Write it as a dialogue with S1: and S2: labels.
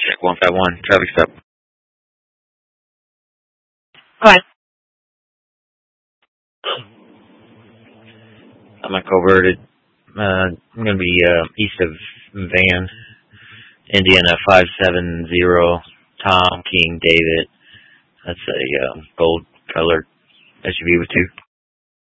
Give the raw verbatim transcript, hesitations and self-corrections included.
S1: Check one five one, traffic stop.
S2: Go ahead.
S1: I'm at Coverted. Uh, I'm going to be uh, east of Van, Indiana five seven zero, Tom King David. That's a uh, gold colored S U V with two